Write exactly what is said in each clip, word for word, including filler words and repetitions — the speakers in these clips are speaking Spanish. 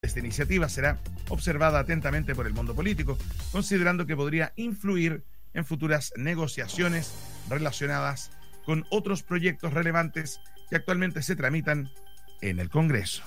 Esta iniciativa será observada atentamente por el mundo político, considerando que podría influir en futuras negociaciones relacionadas con otros proyectos relevantes que actualmente se tramitan en el Congreso.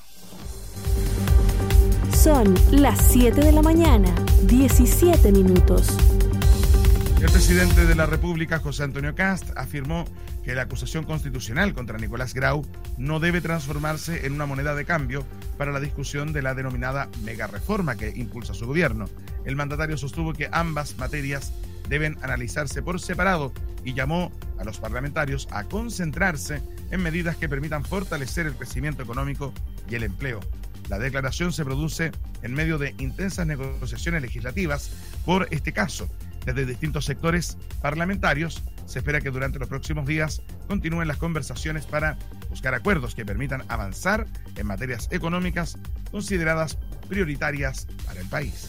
Son las siete de la mañana, diecisiete minutos. El presidente de la República, José Antonio Kast, afirmó que la acusación constitucional contra Nicolás Grau no debe transformarse en una moneda de cambio para la discusión de la denominada megareforma que impulsa su gobierno. El mandatario sostuvo que ambas materias deben analizarse por separado y llamó a los parlamentarios a concentrarse en medidas que permitan fortalecer el crecimiento económico y el empleo. La declaración se produce en medio de intensas negociaciones legislativas por este caso. Desde distintos sectores parlamentarios se espera que durante los próximos días continúen las conversaciones para buscar acuerdos que permitan avanzar en materias económicas consideradas prioritarias para el país.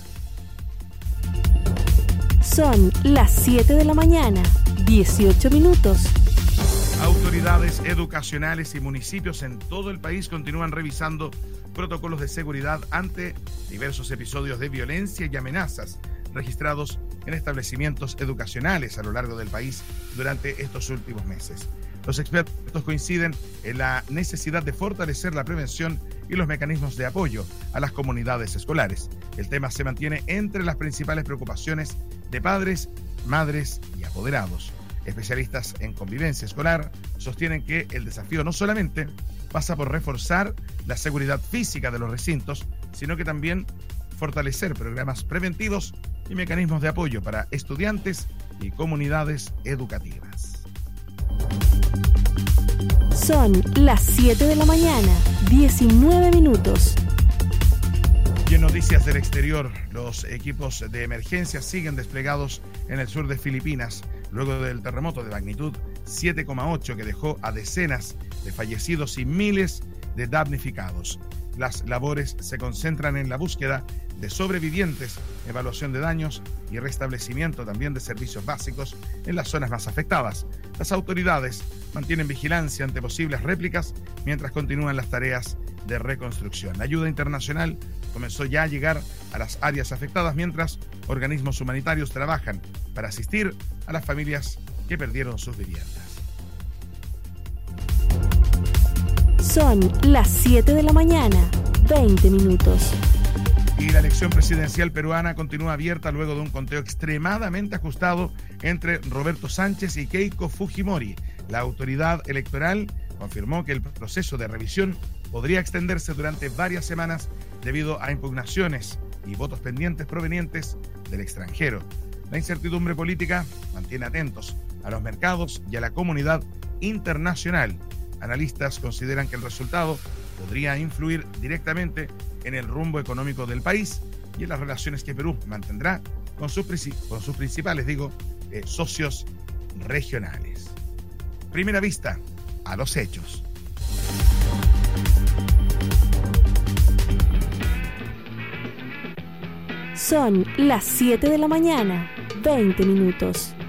Son las siete de la mañana, dieciocho minutos. Autoridades educacionales y municipios en todo el país continúan revisando protocolos de seguridad ante diversos episodios de violencia y amenazas registrados en establecimientos educacionales a lo largo del país durante estos últimos meses. Los expertos coinciden en la necesidad de fortalecer la prevención y los mecanismos de apoyo a las comunidades escolares. El tema se mantiene entre las principales preocupaciones de padres, madres y apoderados. Especialistas en convivencia escolar sostienen que el desafío no solamente pasa por reforzar la seguridad física de los recintos, sino que también fortalecer programas preventivos y mecanismos de apoyo para estudiantes y comunidades educativas. Son las siete de la mañana, diecinueve minutos. Y en noticias del exterior, los equipos de emergencia siguen desplegados en el sur de Filipinas, luego del terremoto de magnitud siete coma ocho que dejó a decenas de fallecidos y miles de damnificados. Las labores se concentran en la búsqueda de sobrevivientes, evaluación de daños y restablecimiento también de servicios básicos en las zonas más afectadas. Las autoridades mantienen vigilancia ante posibles réplicas mientras continúan las tareas de reconstrucción. La ayuda internacional comenzó ya a llegar a las áreas afectadas mientras organismos humanitarios trabajan para asistir a las familias que perdieron sus viviendas. Son las siete de la mañana, veinte minutos. Y la elección presidencial peruana continúa abierta luego de un conteo extremadamente ajustado entre Roberto Sánchez y Keiko Fujimori. La autoridad electoral confirmó que el proceso de revisión podría extenderse durante varias semanas debido a impugnaciones y votos pendientes provenientes del extranjero. La incertidumbre política mantiene atentos a los mercados y a la comunidad internacional. Analistas consideran que el resultado podría influir directamente en el rumbo económico del país y en las relaciones que Perú mantendrá con sus, con sus principales, digo, eh, socios regionales. Primera vista a los hechos. Son las siete de la mañana, veinte minutos.